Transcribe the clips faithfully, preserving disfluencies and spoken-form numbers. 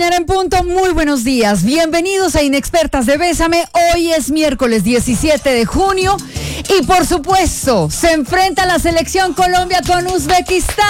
mañana en punto, muy buenos días. Bienvenidos a Inexpertas de Bésame. Hoy es miércoles diecisiete de junio y por supuesto se enfrenta la selección Colombia con Uzbekistán.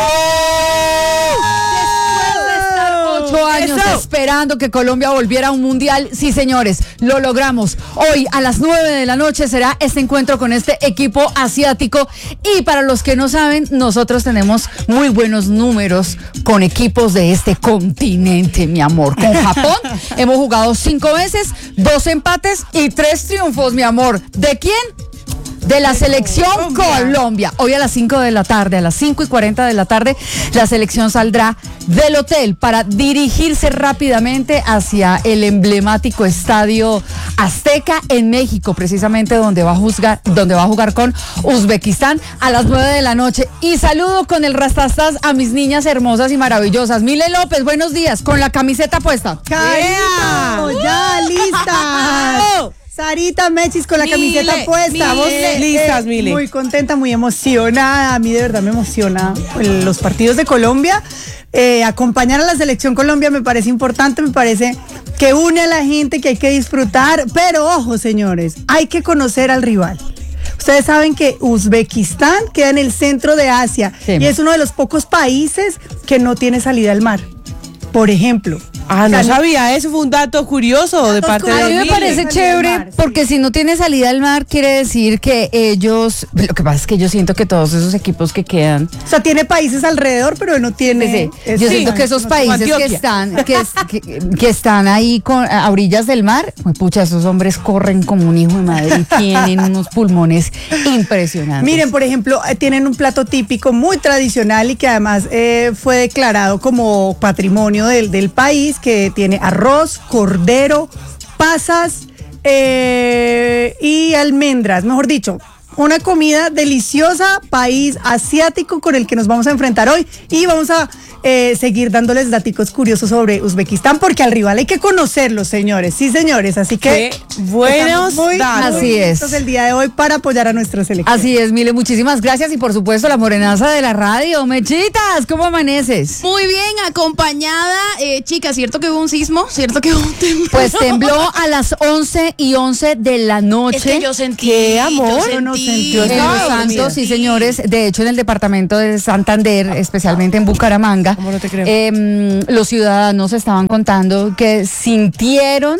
Después de estar ocho años Eso. esperando que Colombia volviera a un mundial, sí señores, lo logramos. Hoy a las nueve de la noche será este encuentro con este equipo asiático y para los que no saben, nosotros tenemos muy buenos números con equipos de este continente, mi amor. Con Japón hemos jugado cinco veces, dos empates y tres triunfos, mi amor. ¿De quién? De la selección Colombia. Colombia. Hoy a las cinco de la tarde, a las cinco y cuarenta de la tarde, la selección saldrá del hotel para dirigirse rápidamente hacia el emblemático Estadio Azteca en México, precisamente donde va a jugar, donde va a jugar con Uzbekistán a las nueve de la noche. Y saludo con el rastastas a mis niñas hermosas y maravillosas. Mile López, buenos días, con la camiseta puesta. ¡Carito! ¡Ya listas! Sarita Mechis con la Mile, camiseta puesta. Mile, ¿Vos listas, Mile? Muy contenta, muy emocionada. A mí de verdad me emociona los partidos de Colombia. Eh, acompañar a la selección Colombia me parece importante, me parece que une a la gente, que hay que disfrutar. Pero ojo, señores, hay que conocer al rival. Ustedes saben que Uzbekistán queda en el centro de Asia sí, y es uno de los pocos países que no tiene salida al mar. Por ejemplo. Ah, no sabía, eso fue un dato curioso de parte de A mí me parece chévere porque si no tiene salida al mar quiere decir que ellos, lo que pasa es que yo siento que todos esos equipos que quedan, o sea, tiene países alrededor, pero no tiene. Sí, yo sí, siento que esos países que están, que, que, que están ahí con, a orillas del mar, pues, pucha, esos hombres corren como un hijo de madre y tienen unos pulmones impresionantes. Miren, por ejemplo, tienen un plato típico muy tradicional y que además eh, fue declarado como patrimonio del, del país, que tiene arroz, cordero, pasas eh, y almendras, mejor dicho, una comida deliciosa, país asiático con el que nos vamos a enfrentar hoy y vamos a eh, seguir dándoles daticos curiosos sobre Uzbekistán porque al rival hay que conocerlo, señores, sí señores, así que qué buenos muy, datos. Así es. El día de hoy para apoyar a nuestra selección. Así es, Mile, muchísimas gracias y por supuesto la morenaza de la radio, Mechitas, ¿cómo amaneces? Muy bien, acompañada, eh, chicas, ¿cierto que hubo un sismo? ¿Cierto que hubo un temblor? Pues tembló a las once y once de la noche. Es que yo sentí, ¿Qué amor? yo sentí. Yo en Los Santos, sí señores, de hecho en el departamento de Santander, especialmente en Bucaramanga, ¿Cómo no te creo? Eh, los ciudadanos estaban contando que sintieron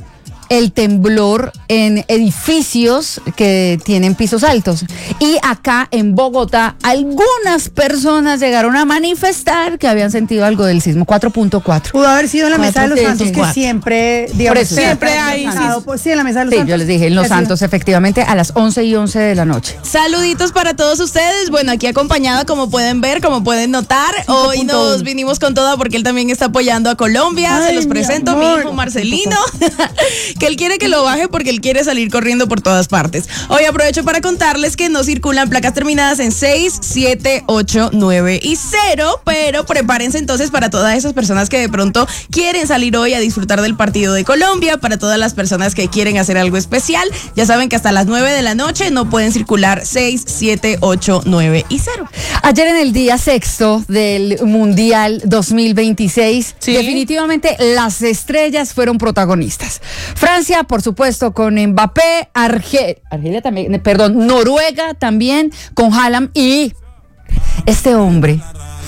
el temblor en edificios que tienen pisos altos. Y acá en Bogotá, algunas personas llegaron a manifestar que habían sentido algo del sismo cuatro punto cuatro. Pudo haber sido en la mesa de los Santos, que siempre, digamos, eso, siempre hay. Sí, pues, sí, en la mesa de los sí, Santos. yo les dije, en Los Santos, efectivamente, a las once y once de la noche. Saluditos para todos ustedes. Bueno, aquí acompañada, como pueden ver, como pueden notar, hoy nos vinimos con toda porque él también está apoyando a Colombia. Ay, Se los presento, mi, mi hijo Marcelino, que él quiere que lo baje porque él quiere salir corriendo por todas partes. Hoy aprovecho para contarles que no circulan placas terminadas en seis, siete, ocho, nueve y cero, pero prepárense entonces para todas esas personas que de pronto quieren salir hoy a disfrutar del partido de Colombia, para todas las personas que quieren hacer algo especial. Ya saben que hasta las nueve de la noche no pueden circular seis, siete, ocho, nueve y cero. Ayer en el día sexto del Mundial dos mil veintiséis, ¿sí? Definitivamente las estrellas fueron protagonistas. Francia, por supuesto, con Mbappé, Arge- Argelia también, perdón, Noruega también, con Haaland y este hombre,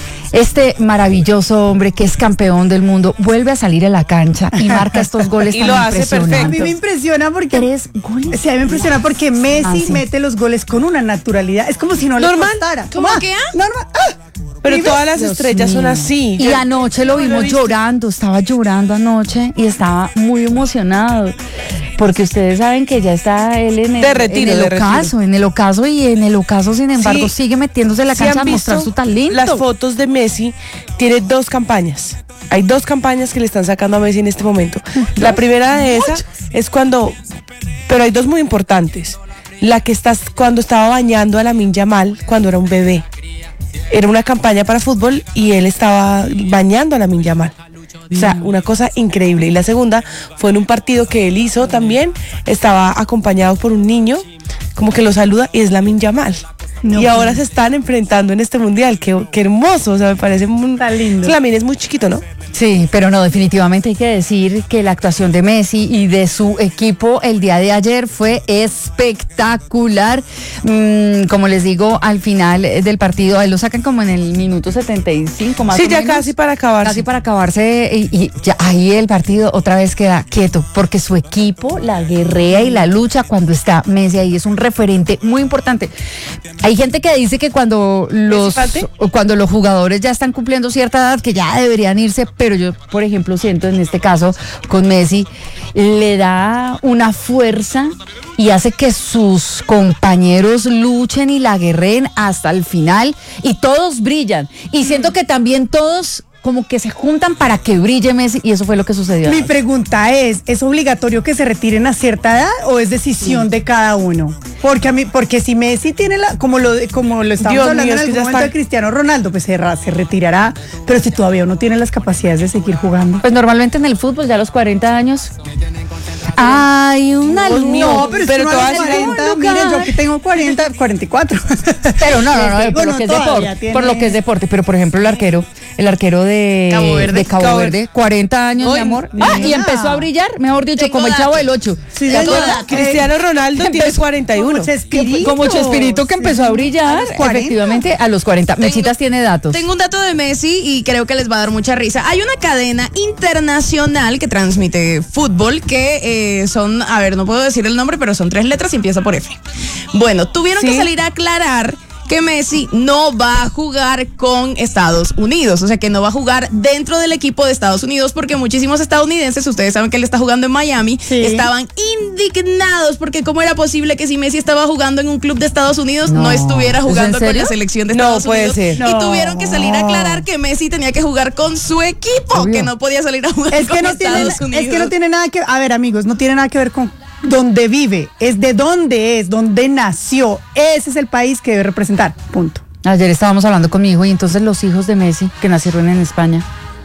este maravilloso hombre que es campeón del mundo, vuelve a salir a la cancha y marca estos goles y tan lo hace impresionantes. A mí me impresiona porque Tres goles. Sí, a mí me impresiona porque Messi Ah, sí. mete los goles con una naturalidad. Es como si no Normal. le costara. ¿Cómo Ah, que, ah? Normal. Ah. Pero ¿Sí todas ves? las Dios estrellas mío. son así. Y anoche lo vimos llorando, estaba llorando anoche y estaba muy emocionado. Porque ustedes saben que ya está él en el, De retiro, en el de retiro. ocaso, en el ocaso y en el ocaso, sin embargo, Sí. sigue metiéndose en la ¿Sí cancha a han mostrar visto su talento. Las fotos de Messi tiene dos campañas. Hay dos campañas que le están sacando a Messi en este momento. La primera de esas es cuando, pero hay dos muy importantes. La que está cuando estaba bañando a Lamine Yamal cuando era un bebé. Era una campaña para fútbol y él estaba bañando a Lamine Yamal. O sea, una cosa increíble. Y la segunda fue en un partido que él hizo también. Estaba acompañado por un niño, como que lo saluda, y es Lamine Yamal. No, y ahora se están enfrentando en este mundial. Qué, qué hermoso, o sea, me parece muy Está lindo. Lamine es muy chiquito, ¿no? Sí, pero no, definitivamente hay que decir que la actuación de Messi y de su equipo el día de ayer fue espectacular. Mm, como les digo, al final del partido, ahí lo sacan como en el minuto setenta y cinco más Sí, o ya menos. casi para acabarse. Casi para acabarse y, y ya ahí el partido otra vez queda quieto, porque su equipo la guerrea y la lucha cuando está Messi ahí, es un referente muy importante. Hay gente que dice que cuando los, falte? cuando los jugadores ya están cumpliendo cierta edad, que ya deberían irse, pero yo, por ejemplo, siento en este caso con Messi, le da una fuerza y hace que sus compañeros luchen y la guerreen hasta el final y todos brillan. Y siento que también todos como que se juntan para que brille Messi, y eso fue lo que sucedió. Mi pregunta es, ¿es obligatorio que se retiren a cierta edad o es decisión sí. de cada uno? Porque a mí, porque si Messi tiene la, como lo como lo estamos Dios hablando mío, en es que algún ya momento está. de Cristiano Ronaldo, pues se, se retirará, pero si todavía uno tiene las capacidades de seguir jugando. Pues normalmente en el fútbol ya a los cuarenta años hay una Dios mío, No, pero, pero es que te uno voy a a los decir cuarenta, un miren, lugar. yo aquí tengo cuarenta, cuarenta y cuatro. Pero no, no, no, Les por digo, lo que es todavía deporte, tiene- por lo que es deporte, pero por ejemplo el arquero, el arquero de Cabo Verde. de Cabo, Cabo Verde, cuarenta años, Uy, mi amor. Ah, y mira. empezó a brillar, mejor dicho, Tengo como el Chavo datos. del Ocho. Sí, ¿Se señora. acuerda? Cristiano Ronaldo tiene empezó- cuarenta y uno. Como Chespirito. Como Chespirito que empezó a brillar, A los cuarenta. efectivamente, a los cuarenta. Mechitas tiene datos. Tengo un dato de Messi y creo que les va a dar mucha risa. Hay una cadena internacional que transmite fútbol que eh, son, a ver, no puedo decir el nombre, pero son tres letras y empieza por F. Bueno, tuvieron ¿Sí? que salir a aclarar que Messi no va a jugar con Estados Unidos, o sea que no va a jugar dentro del equipo de Estados Unidos, porque muchísimos estadounidenses, ustedes saben que él está jugando en Miami, Sí. estaban indignados porque cómo era posible que si Messi estaba jugando en un club de Estados Unidos no, No. estuviera ¿Es en jugando con serio? la selección de No, Estados puede Unidos ser. y No. tuvieron que salir a aclarar que Messi tenía que jugar con su equipo, Obvio. que no podía salir a jugar Es con que no tiene, Estados Unidos. es que no tiene nada que, a ver amigos, no tiene nada que ver con dónde vive, es de dónde es, dónde nació. Ese es el país que debe representar. Punto. Ayer estábamos hablando con mi hijo y entonces los hijos de Messi que nacieron en España.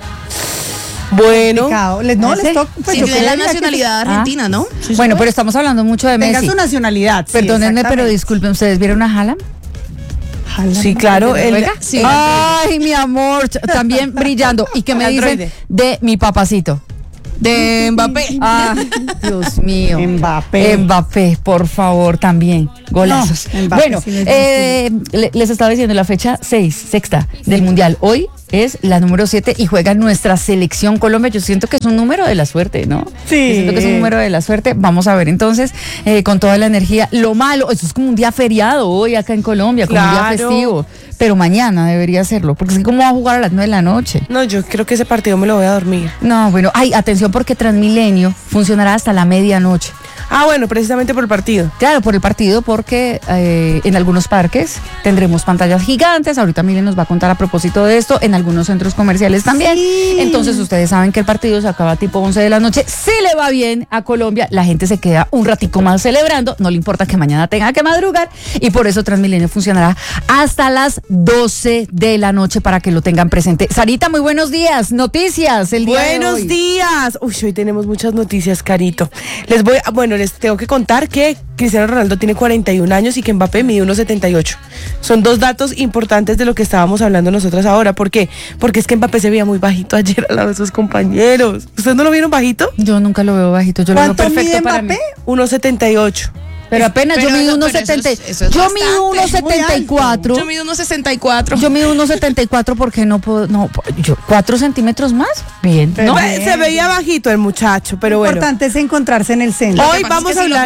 Bueno, Complicado. Les, no, ¿Ah, les sí? toca. pues, Sí, yo tiene la creería que nacionalidad argentina, ¿no? Bueno, pero estamos hablando mucho de tenga Messi. su nacionalidad. sí, Perdónenme, pero exactamente. disculpen, ¿ustedes vieron a Haaland? Ojalá. sí, claro. El, ¿Juega? Sí. Ay, mi amor, también brillando. ¿Y qué me dicen Androide. de mi papacito? De Mbappé. Ah, Dios mío. Mbappé. Mbappé, por favor, también. Golazos. No, Mbappé bueno, sí les eh, le- les estaba diciendo la fecha seis, sexta del Mundial. Hoy es la número siete y juega nuestra selección Colombia. Yo siento que es un número de la suerte, ¿no? Sí. Yo siento que es un número de la suerte. Vamos a ver entonces, eh, con toda la energía. Lo malo, eso es como un día feriado hoy acá en Colombia, como un día Claro. festivo. Pero mañana debería hacerlo, porque es que ¿cómo va a jugar a las nueve de la noche? No, yo creo que ese partido me lo voy a dormir. No, bueno, ay, atención porque Transmilenio funcionará hasta la medianoche. Ah, bueno, precisamente por el partido. Claro, por el partido, porque eh, en algunos parques tendremos pantallas gigantes. Ahorita Milen nos va a contar a propósito de esto. En algunos centros comerciales también. Sí. Entonces, ustedes saben que el partido se acaba tipo once de la noche. Si le va bien a Colombia, la gente se queda un ratico más celebrando. No le importa que mañana tenga que madrugar. Y por eso Transmilenio funcionará hasta las doce de la noche para que lo tengan presente. Sarita, muy buenos días. Noticias el día de Buenos hoy. días. Uy, hoy tenemos muchas noticias, Carito. Les voy, a- bueno, les tengo que contar que Cristiano Ronaldo tiene cuarenta y un años y que Mbappé mide uno setenta y ocho. Son dos datos importantes de lo que estábamos hablando nosotras ahora. ¿Por qué? Porque es que Mbappé se veía muy bajito ayer al lado de sus compañeros. ¿Ustedes no lo vieron bajito? Yo nunca lo veo bajito. Yo lo veo ¿Cuánto perfecto mide para mí. Mbappé? uno setenta y ocho. Pero apenas Pero yo mido eso- unos pero eso es- setenta. eso es Yo mido unos bastante, muy setenta y cuatro. Yo mido unos sesenta y cuatro. Yo mido unos setenta y cuatro porque no puedo, no, yo, cuatro centímetros más, bien, ¿no? Bien. Se veía bajito el muchacho, pero Lo bueno. importante es encontrarse en el centro. Hoy vamos a hablar.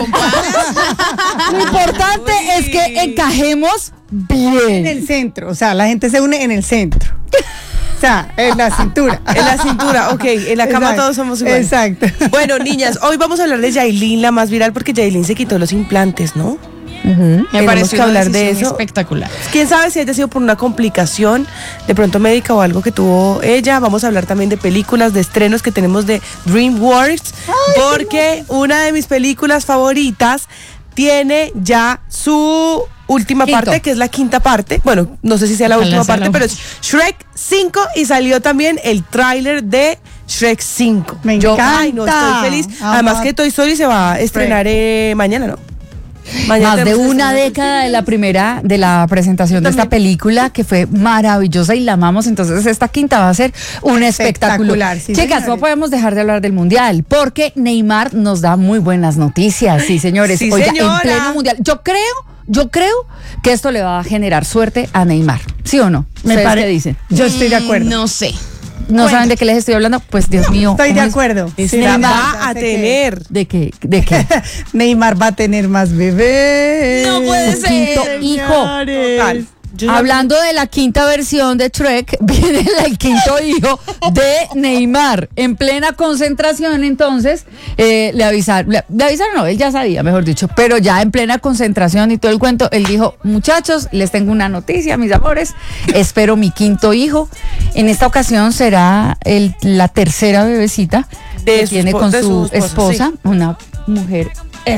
Lo importante es que encajemos En bien. el centro, o sea, la gente se une en el centro. O sea, en la cintura. En la cintura, ok, en la cama Exacto, todos somos iguales. Exacto. Bueno, niñas, hoy vamos a hablar de Yailin, la más viral, porque Yailin se quitó los implantes, ¿no? Me Tenemos parece que hablar de eso. espectacular. Quién sabe si haya sido por una complicación de pronto médica o algo que tuvo ella. Vamos a hablar también de películas, de estrenos que tenemos de DreamWorks, porque una de mis películas favoritas tiene ya su última Quinto. parte, que es la quinta parte. Bueno, no sé si sea la Ojalá última sea parte, la pero es Shrek cinco y salió también el tráiler de Shrek cinco. Me Yo, encanta. ay, no, estoy feliz. Amo Además a que Toy Story se va a estrenar eh, mañana, ¿no? Mañana más de tenemos una esa- década de la primera, de la presentación de esta película que fue maravillosa y la amamos. Entonces esta quinta va a ser un espectáculo. Espectacular, sí, Chicas, señores. no podemos dejar de hablar del Mundial porque Neymar nos da muy buenas noticias. Sí, señores. Sí, Oiga, señora. en pleno Mundial. Yo creo, yo creo que esto le va a generar suerte a Neymar. ¿Sí o no? Me ¿Ustedes pare- qué dicen? Yo estoy de acuerdo. Mm, No sé. ¿No saben de qué les estoy hablando? Pues Dios mío. Estoy de ¿cómo es? acuerdo. Es Sí, que la va verdad a sé que tener. ¿De qué? ¿De qué? Neymar va a tener más bebés. No puede Un quinto ser. hijo. Total. Yo ya- Hablando de la quinta versión de Shrek, viene la- el quinto hijo de Neymar. En plena concentración, entonces, eh, le avisaron, le, le avisaron, no, él ya sabía, mejor dicho, pero ya en plena concentración y todo el cuento, él dijo, muchachos, les tengo una noticia, mis amores, espero mi quinto hijo. En esta ocasión será el, la tercera bebecita De que su tiene espo- con de su su esposa, esposa, una mujer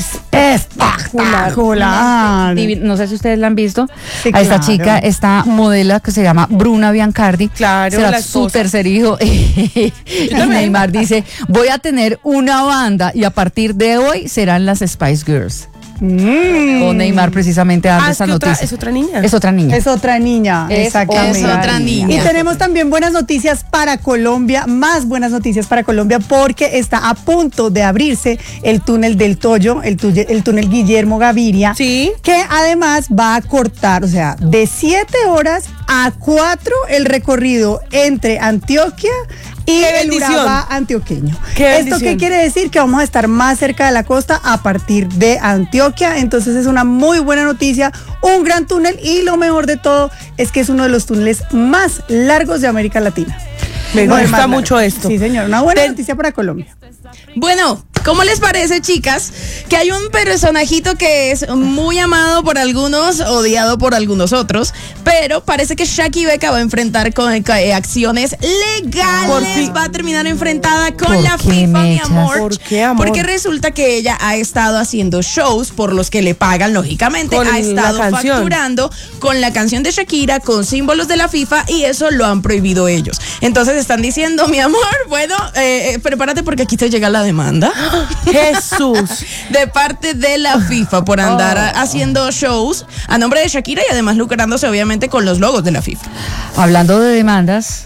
Espectacular. Divi- No sé si ustedes la han visto. Sí, a esta claro. chica, esta modelo que se llama Bruna Biancardi. Claro, será la su esposa. tercer hijo. Y también. Neymar dice, voy a tener una banda y a partir de hoy serán las Spice Girls. Mm. O Neymar precisamente dando Ah, es esa que otra- noticia. es otra niña. Es otra niña. Es otra niña, Es exactamente. es otra niña. Y tenemos también buenas noticias para Colombia, más buenas noticias para Colombia, porque está a punto de abrirse el túnel del Toyo, el, tuye- el túnel Guillermo Gaviria, Sí. que además va a cortar, o sea, de siete horas a cuatro el recorrido entre Antioquia y ¡Qué el bendición! Urabá antioqueño. ¡Qué ¿Esto qué bendición! quiere decir? Que vamos a estar más cerca de la costa a partir de Antioquia. Entonces es una muy buena noticia, un gran túnel y lo mejor de todo es que es uno de los túneles más largos de América Latina. Me No, el gusta más largo. mucho esto. Sí, señor. Una buena Ten- noticia para Colombia. Bueno, ¿cómo les parece, chicas, que hay un personajito que es muy amado por algunos, odiado por algunos otros, pero parece que Shaki Becca va a enfrentar con eh, acciones Por legales, fin. va a terminar enfrentada con ¿Por la qué, FIFA, mi mechas? amor. ¿Por qué, amor? Porque resulta que ella ha estado haciendo shows por los que le pagan, lógicamente, Con ha la estado canción. facturando con la canción de Shakira, con símbolos de la FIFA y eso lo han prohibido ellos. Entonces están diciendo, mi amor, bueno, eh, eh, prepárate porque aquí te llega la demanda. Jesús. De parte de la FIFA por andar Oh. a- haciendo shows a nombre de Shakira y además lucrándose obviamente con los logos de la FIFA. Hablando de demandas,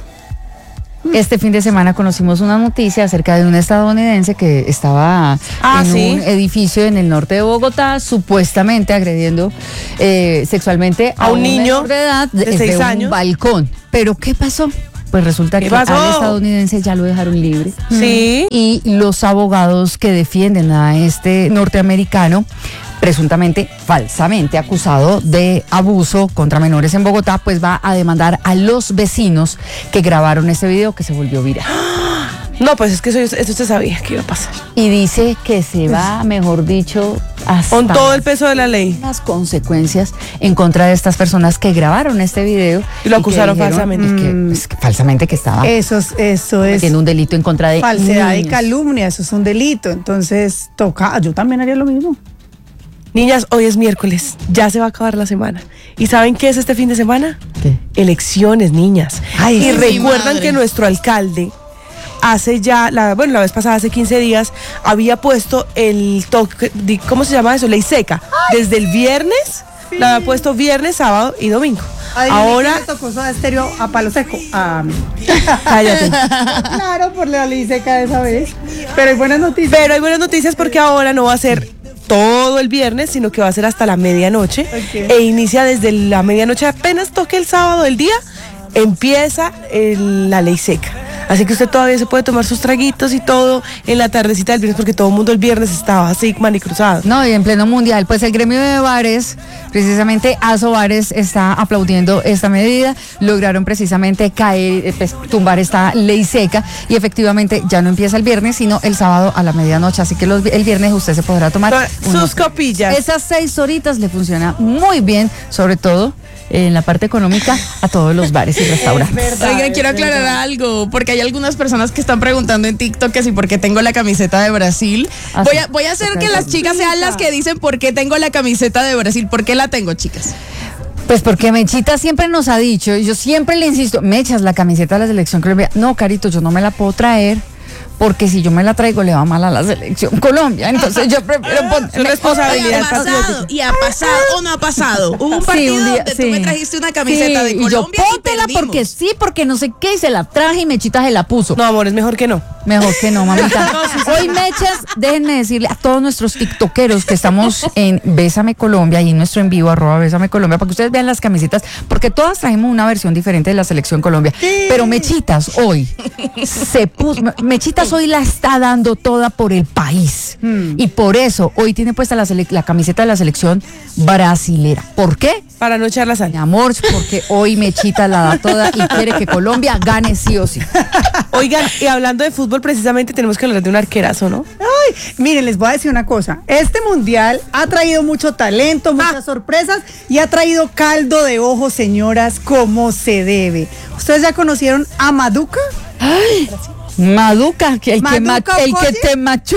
este fin de semana conocimos una noticia acerca de un estadounidense que estaba Ah, en sí. un edificio en el norte de Bogotá, supuestamente agrediendo eh, sexualmente a, A un niño menor de edad de desde seis un años. balcón. ¿Pero qué pasó? Pues resulta ¿Qué que pasó? al estadounidense ya lo dejaron libre. Sí. Y los abogados que defienden a este norteamericano, presuntamente, falsamente acusado de abuso contra menores en Bogotá, pues va a demandar a los vecinos que grabaron este video que se volvió viral. No, pues es que eso, eso se sabía que iba a pasar. Y dice que se va, mejor dicho, hasta Con todo el peso de la ley. las consecuencias en contra de estas personas que grabaron este video. Y lo que acusaron dijeron, falsamente. y que, pues, que falsamente que estaba Eso es, eso es cometiendo un delito en contra de falsedad y niños. calumnia, eso es un delito. Entonces, toca, yo también haría lo mismo. Niñas, hoy es miércoles, ya se va a acabar la semana. ¿Y saben qué es este fin de semana? ¿Qué? Elecciones, niñas. Ay, y sí, recuerdan madre. que nuestro alcalde hace ya, la, bueno, la vez pasada, hace quince días, había puesto el toque, di- ¿cómo se llama eso? Ley seca. Desde el viernes, la había puesto viernes, sábado y domingo. Adivinen Ahora, quién le tocó Soda Estéreo a palo seco. A mí. cállate. Claro, por la ley seca de esa vez. Pero hay buenas noticias. Pero hay buenas noticias porque ahora no va a ser todo el viernes, sino que va a ser hasta la medianoche. Ok. E inicia desde la medianoche, apenas toque el sábado del día, empieza el- la ley seca. Así que usted todavía se puede tomar sus traguitos y todo en la tardecita del viernes, porque todo el mundo el viernes estaba así, man y cruzado. No, y en pleno mundial, pues el gremio de bares, precisamente Aso Bares está aplaudiendo esta medida, lograron precisamente caer, eh, pues, tumbar esta ley seca y efectivamente ya no empieza el viernes, sino el sábado a la medianoche, así que los- el viernes usted se podrá tomar Sus unos- copillas. Esas seis horitas le funciona muy bien, sobre todo en la parte económica, a todos los bares y restaurantes. verdad, Oigan, es quiero aclarar verdad. algo, porque hay algunas personas que están preguntando en TikTok que si por qué tengo la camiseta de Brasil. Ah, voy, sí. a, voy a hacer Ok. que las chicas sean las que dicen por qué tengo la camiseta de Brasil. ¿Por qué la tengo, chicas? Pues porque Mechita siempre nos ha dicho, y yo siempre le insisto, Mechas, la camiseta de la selección colombiana. No, Carito, yo no me la puedo traer porque si yo me la traigo le va mal a la selección Colombia, entonces yo prefiero ponerme responsabilidad. Y ha pasado, y ha pasado o no ha pasado. Hubo un Sí, partido un día, donde sí. tú me trajiste una camiseta Sí, de y yo Colombia y, póntela perdimos. porque sí, porque no sé qué, y se la traje y Mechita se la puso. No, amor, es mejor que no. Mejor que no, mamita. Hoy, Mechas, déjenme decirle a todos nuestros tiktokeros que estamos en Bésame Colombia y en nuestro en vivo, arroba Bésame Colombia, para que ustedes vean las camisetas, porque todas traemos una versión diferente de la selección Colombia. Pero Mechitas hoy se puso, Mechitas hoy la está dando toda por el país. Hmm. Y por eso hoy tiene puesta la, sele- la camiseta de la selección brasilera. ¿Por qué? Para no echar la Mi sal. amor, porque hoy Mechita la da toda y quiere que Colombia gane sí o sí. Oigan, y hablando de fútbol, precisamente tenemos que hablar de un arquerazo, ¿no? Ay, miren, les voy a decir una cosa. Este mundial ha traído mucho talento, muchas sorpresas y ha traído caldo de ojo, señoras, como se debe. ¿Ustedes ya conocieron a Maduka? Maduca, que el, que, ma- Maduka el que Okoye. te machu...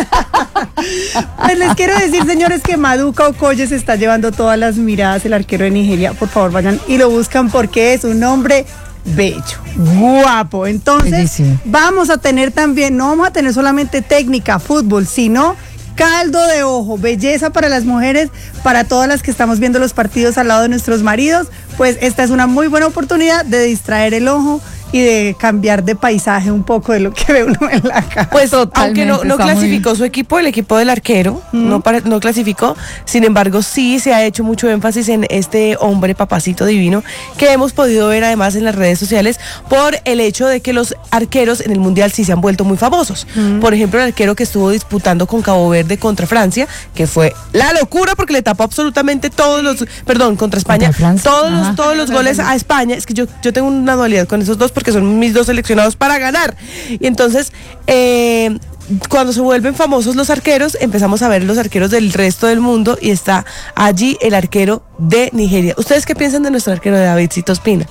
Pues les quiero decir, señores, que Maduka Okoye se está llevando todas las miradas, el arquero de Nigeria. Por favor, vayan y lo buscan porque es un hombre bello, guapo. Entonces, Bellísimo. vamos a tener también, no vamos a tener solamente técnica, fútbol, sino caldo de ojo, belleza para las mujeres, para todas las que estamos viendo los partidos al lado de nuestros maridos. Pues esta es una muy buena oportunidad de distraer el ojo y de cambiar de paisaje un poco de lo que ve uno en la casa. Pues Totalmente, aunque no, no está muy clasificó su equipo, el equipo del arquero, no, para- no clasificó, sin embargo sí se ha hecho mucho énfasis en este hombre papacito divino que hemos podido ver además en las redes sociales por el hecho de que los arqueros en el Mundial sí se han vuelto muy famosos. Por ejemplo, el arquero que estuvo disputando con Cabo Verde contra Francia, que fue la locura porque le tapó absolutamente todos los, perdón, contra España, ¿Contra Francia? todos Ajá. los, todos los goles a España. Es que yo, yo tengo una dualidad con esos dos porque son mis dos seleccionados para ganar. Y entonces, eh, cuando se vuelven famosos los arqueros, empezamos a ver los arqueros del resto del mundo y está allí el arquero de Nigeria. ¿Ustedes qué piensan de nuestro arquero de Davidcito Ospina?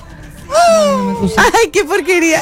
¡Ay, qué porquería!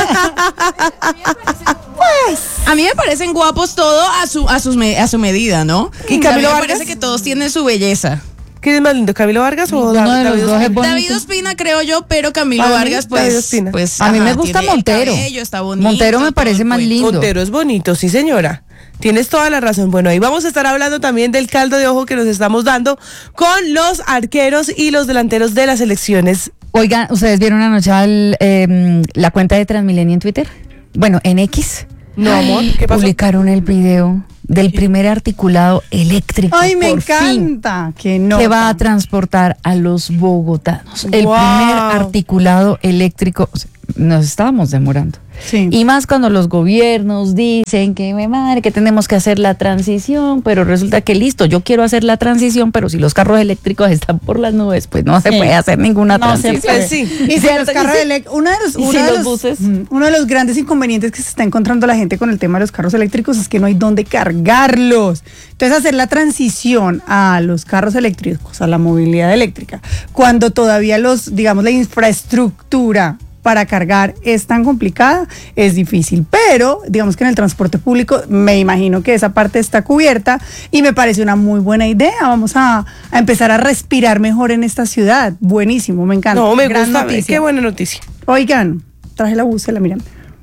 A mí me parecen guapos todos a su a sus me- a su medida, ¿no? ¿Y A Camilo mí me Vargas? parece que todos tienen su belleza. ¿Quién es más lindo, Camilo Vargas o Ninguno David, de los David dos Ospina? es bonito. David Ospina creo yo, pero Camilo Para mí, Vargas pues, David Ospina. pues A mí me ajá, gusta tiene el Montero. cabello, está bonito, Montero me todo parece el más cuento. lindo. Montero es bonito, sí señora. Tienes toda la razón. Bueno, ahí vamos a estar hablando también del caldo de ojo que nos estamos dando con los arqueros y los delanteros de las selecciones. Oigan, ¿ustedes vieron anoche al, eh, la cuenta de Transmilenio en Twitter? Bueno, en X. No, amor, ¿qué pasó? Publicaron el video del primer articulado eléctrico. Ay, me por fin, encanta. Que no. que va a transportar a los bogotanos. El Wow. primer articulado eléctrico. O sea, nos estábamos demorando. Sí. Y más cuando los gobiernos dicen que me madre, que tenemos que hacer la transición, pero resulta que listo, yo quiero hacer la transición, pero si los carros eléctricos están por las nubes, pues no se Sí. puede hacer ninguna No se transición. puede. Sí. Y si ¿Cierto los que carros sí? elec- uno de los, ¿Y uno si de los los- buses? mm, uno de los grandes inconvenientes que se está encontrando la gente con el tema de los carros eléctricos es que no hay dónde cargarlos. Entonces, hacer la transición a los carros eléctricos, a la movilidad eléctrica, cuando todavía los, digamos, la infraestructura para cargar es tan complicada, es difícil. Pero, digamos que en el transporte público, me imagino que esa parte está cubierta y me parece una muy buena idea. Vamos a, a empezar a respirar mejor en esta ciudad. Buenísimo, me encanta. No, me Gran gusta. noticia. Qué buena noticia. Oigan, traje la búsqueda, miren.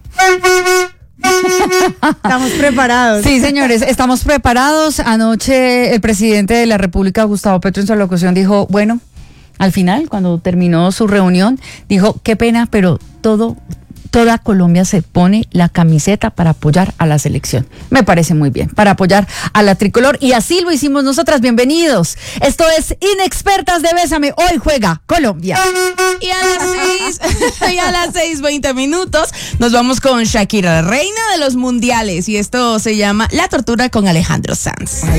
Estamos preparados. Sí, señores, estamos preparados. Anoche el presidente de la República, Gustavo Petro, en su alocución dijo, bueno, al final, cuando terminó su reunión, dijo, qué pena, pero todo, toda Colombia se pone la camiseta para apoyar a la selección. Me parece muy bien, para apoyar a la tricolor. Y así lo hicimos nosotras. Bienvenidos. Esto es Inexpertas de Bésame. Hoy juega Colombia. Y a las seis, y a las seis veinte minutos nos vamos con Shakira, la reina de los mundiales, y esto se llama La tortura con Alejandro Sanz.